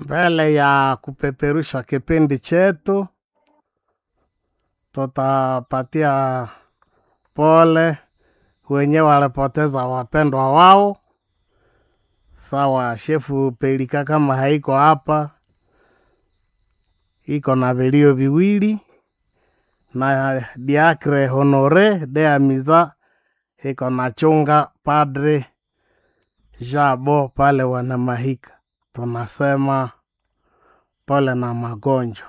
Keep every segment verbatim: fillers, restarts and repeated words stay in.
Mbele ya kupeperusha kipindi chetu, tutapatia pole wenye walipoteza wapendwa wao. Sawa, shefu Pelika kama haiko hapa, iko na vilio viwili, na Diacre Honore de Amiza iko na chunga Padre Jabo pale Wanamahika. Tunasema pole na magonjwa.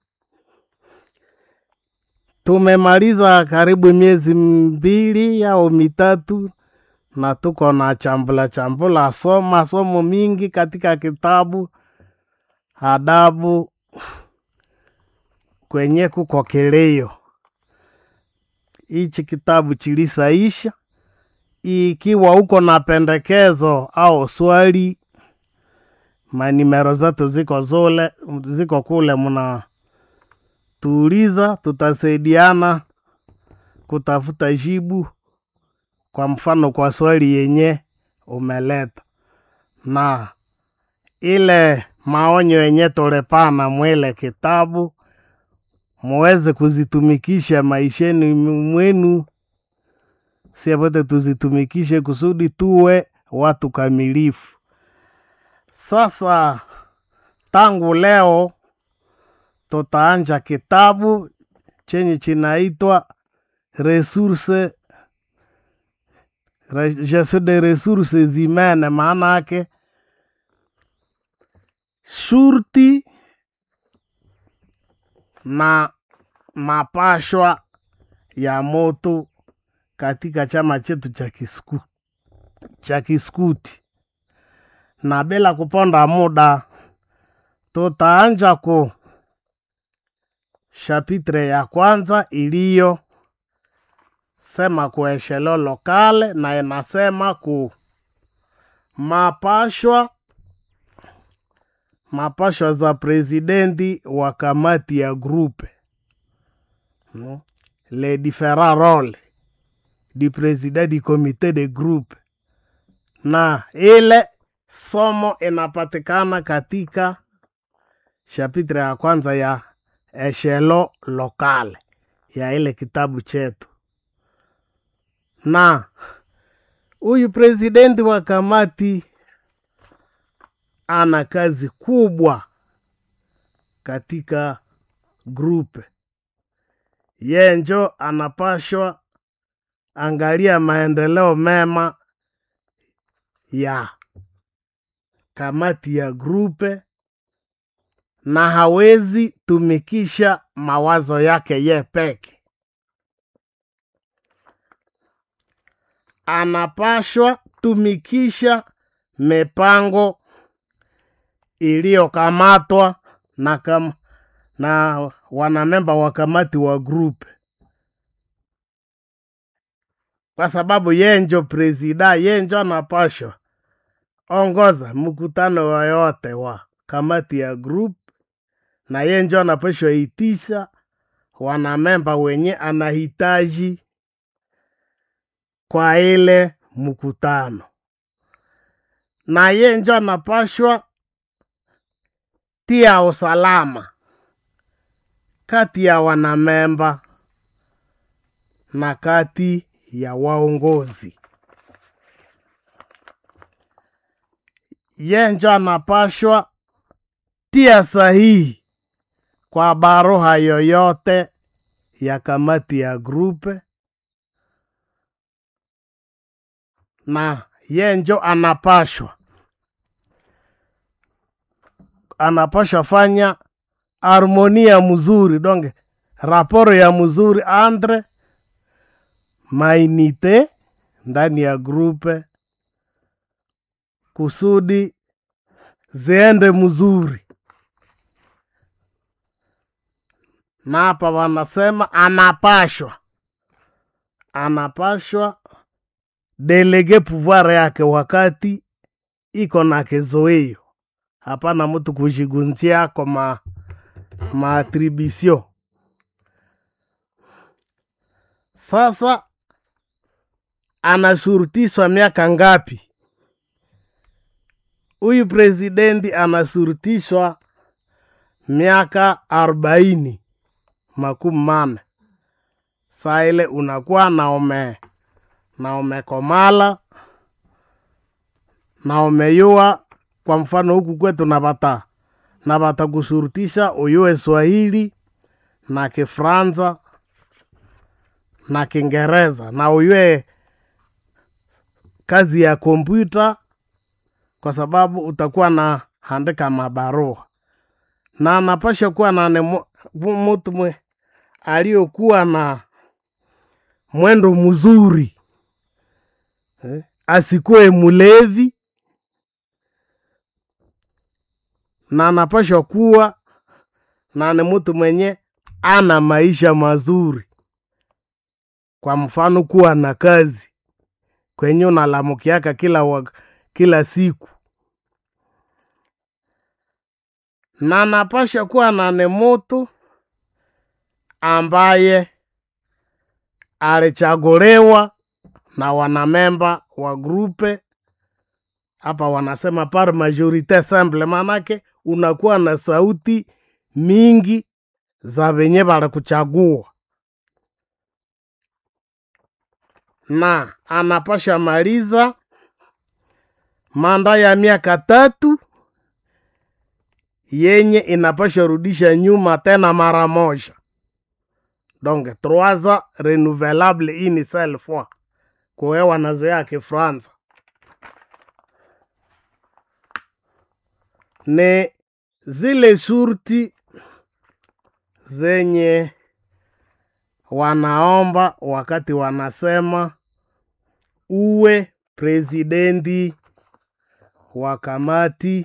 Tumemaliza karibu miezi mbili au mitatu na tuko na chambula chambula soma somo mingi katika kitabu adabu kwenye kukokeleo. Hichi kitabu chilisaisha. Ikiwa uko na pendekezo au swali, manimero zetu ziko zole, ziko kule, muna tuuliza, tutasaidiana kutafuta jibu. Kwa mfano kwa swali yenye umeleta, na ile maonyo yenye tulepana mwele kitabu muweze kuzitumikisha maisheni mwenu. Siapote tuzitumikishe kusudi tuwe watu kamilifu. Sasa tangu leo tutaanja kitabu chenye chinaitwa Resource Gestion de ressources humaines, maana yake shurti na mapashwa ya moto katika chama chetu cha kisku cha kiskuti. Na bila kuponda muda, tutaanja ku chapitre ya kwanza iliyo sema kueshelo lokale, na inasema ku mapashwa mapashwa za presidenti wa kamati ya grupe, no? Les différents rôles du président du comité de groupe. Na ile somo inapatikana katika chapitre ya kwanza ya eshelo lokale ya ile kitabu chetu. Na huyu presidenti wa kamati ana kazi kubwa katika grupe. Yenjo anapashwa angalia maendeleo mema ya kamati ya grupe, na hawezi tumikisha mawazo yake ye peke. Anapashwa tumikisha mipango iliyokamatwa na kam, na wanamemba wa kamati wa grupe. Kwa sababu yenjo presida, yenjo anapashwa ongoza mkutano wa yote wa kamati ya group, na yenjo anapashwa itisha wanamemba wenye anahitaji kwa ile mkutano, na yenjo anapashwa tia usalama kati ya wanamemba na kati ya waongozi. Yenjo anapashwa tia sahihi kwa baruha yoyote ya kamati ya grupe, na yenjo anapashwa anapashwa fanya harmonia mzuri, donge raporo ya mzuri andre mainite ndani ya grupe kusudi ziende mzuri. Na hapa wanasema anapashwa anapashwa delege pouvoir yake wakati iko na kezoeo. Hapana mtu kujigunzia kwa ma maatribisio. Sasa anashurutiswa miaka ngapi huyu presidenti anasurutishwa miaka arobaini makumi mane. Saa ile unakuwa na ume na umekomala na umeyua. Kwa mfano huku kwetu nabata nabata kusurutisha uyue Swahili na Kifranza na Kiingereza na uyue kazi ya kompyuta, kwa sababu utakuwa na handika mabarua. Na anapasha kuwa na mtu mwe aliyokuwa na mwendo mzuri, eh? Asikuwe mulevi, na anapasha kuwa na ni mtu mwenye ana maisha mazuri. Kwa mfano kuwa na kazi kwenye unalamukiaka kila wak, kila siku. Na anapasha kuwa na ni mtu ambaye alichaguliwa na wanamemba wa grupe. Hapa wanasema par majorite simple, manake unakuwa na sauti mingi za venye bala kuchagua. Na anapasha maliza manda ya miaka tatu yenye inapasha rudisha nyuma tena mara moja. Donc trois ans renouvelable une seule fois. Kwa wanazoea Kifranza. Ne zile shurti zenye wanaomba wakati wanasema uwe presidenti wa kamati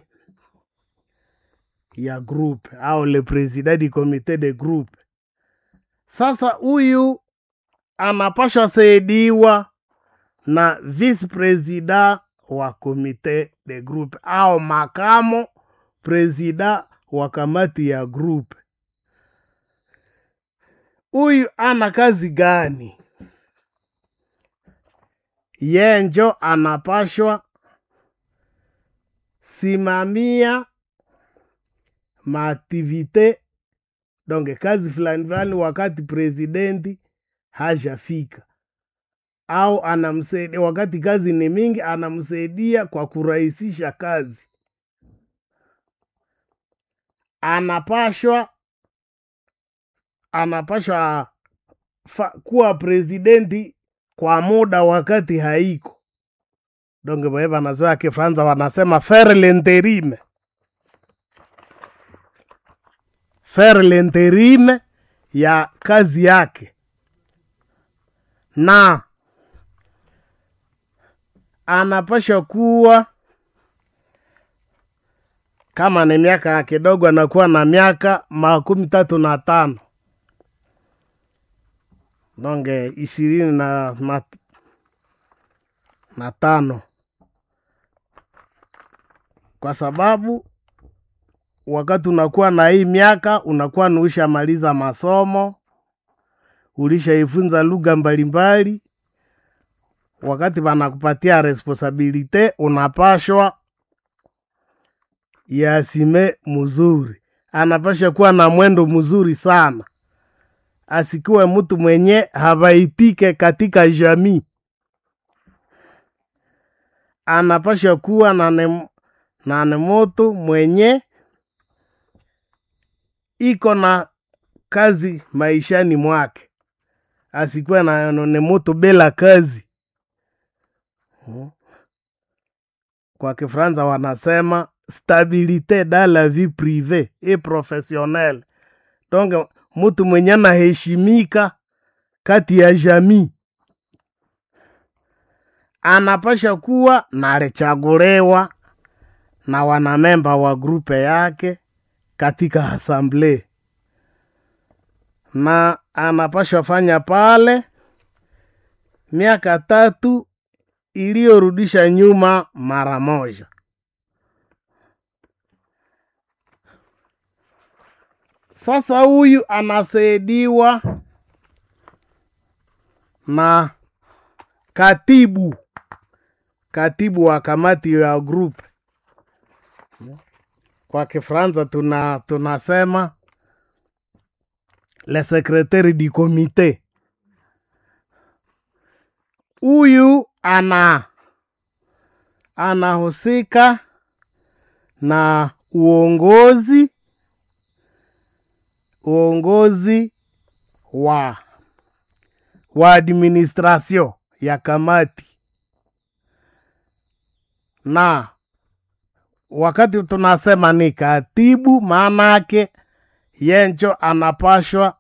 ya group au le president du comité de groupe. Sasa huyu anapaswa saidiwa na vice president wa comité de groupe au makamo president wa kamati ya group. Huyu ana kazi gani? Yenjo anapashwa simamia maaktivite, donge kazi fulani fulani wakati presidenti hajafika, au anamsaidia wakati kazi ni mingi, anamsaidia kwa kurahisisha kazi. Anapashwa anapashwa fa, kuwa presidenti kwa muda wakati haiko. Donge bweba nazoa Kifranza wanasema faire l'intérim. Faire l'intérim ya kazi yake. Na anapasha kuwa kama ni miaka kidogo, anakuwa na miaka makumi tatu na tano. Donge ishirini na, na, na tano. Kwa sababu wakati unakuwa na hii miaka unakuwa nuisha maliza masomo, ulishaifunza lugha mbalimbali. Wakati wanakupatia responsibility unapashwa yasime mzuri. Anapasha kuwa na mwendo mzuri sana. Asikuwe mtu mwenye habaitike katika jamii. Anapasha kuwa na ne, na ne mtu mwenye iko na kazi maishani mwake. Asikuwe na ne mtu bila kazi. Kwa Kifranza wanasema stabilité dans la vie privée et professionnelle. Donc mtu mwenye anaheshimika kati ya jamii. Anapasha kuwa na alichaguliwa na wanamemba wa grupe yake katika assemblee. Na anapasha fanya pale miaka tatu iliyorudisha nyuma mara moja. Sasa huyu anasaidiwa na katibu katibu wa kamati ya group. Kwa Kifaransa tuna tunasema le secrétaire du comité. Huyu ana anahusika na uongozi uongozi wa wa administration ya kamati, na wakati tunasema ni katibu, maana yake yenjo anapashwa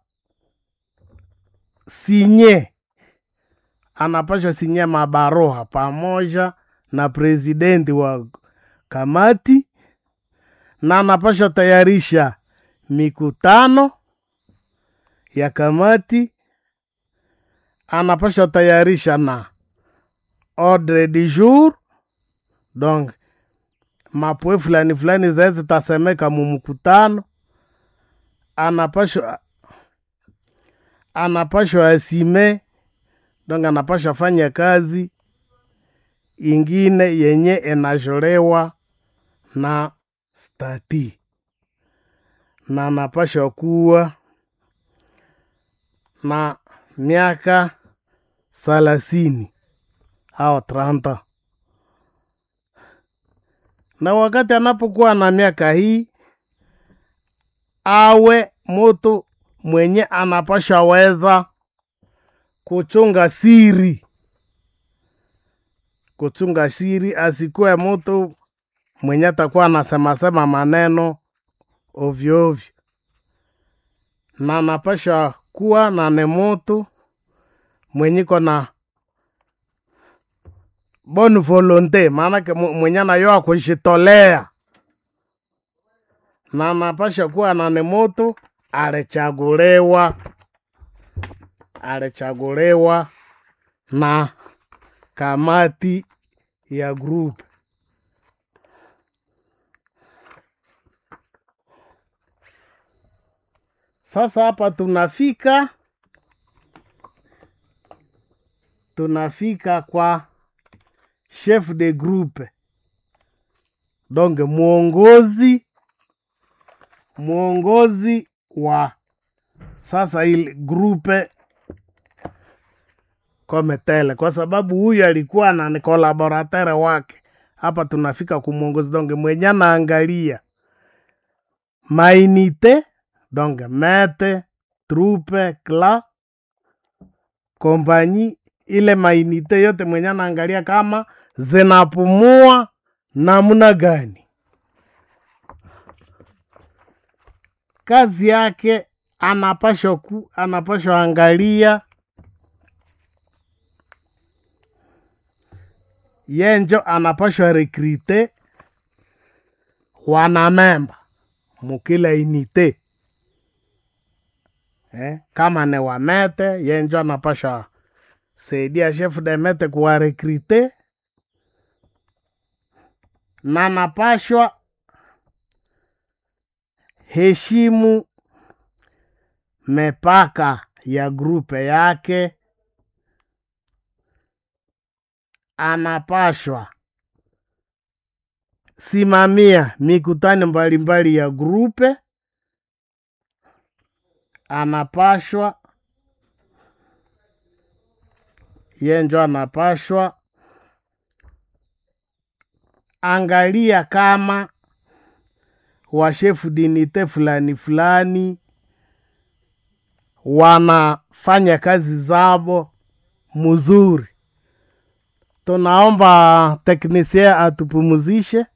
sinye anapashwa sinye mabaroha pamoja na presidenti wa kamati, na anapashwa tayarisha mikutano ya kamati, anapashwa tayarisha na ordre du jour, donc mapwe fulani fulani zaezi tasemeka mumukutano, anapashwa anapashwa asime, donc anapashwa fanya kazi ingine yenye enajolewa na stati, na anapashwa kuwa na miaka salasini au tranta. Na wakati anapokuwa na miaka hii, awe mtu mwenye anapasha weza kuchunga siri. Kuchunga siri, asikuwe mtu mwenye atakuwa anasema sema maneno ovyo ovyo. Na anapasha kuwa na ni mtu mwenye kona bonne volonté, maana ke mwenye anayoa kujitolea. Na anapasha kuwa na ni mtu alichaguliwa alichaguliwa na kamati ya group. Sasa hapa tunafika tunafika kwa chef de groupe, donc muongozi muongozi wa sasa ile grupe kome tele, kwa sababu huyu alikuwa na ni collaborateur wake. Hapa tunafika kumuongozi, donc mwenye anaangalia mainite, donc mete, troupe, clan, kompani, ile mainite yote mwenye anaangalia kama zinapumua namna gani. Kazi yake anapaswa ku anapaswa angalia yenjo, anapaswa rekrite wanamemba mukila inite. Eh, kama ne wamete, yenjo anapaswa saidia chef de mete kuwa rekrite, na anapaswa heshimu mipaka ya grupe yake. Anapashwa simamia mikutano mbalimbali ya grupe. Anapashwa yenjo anapashwa angalia kama washefu dinite fulani fulani wanafanya kazi zabo mzuri. Tunaomba teknisia atupumuzishe.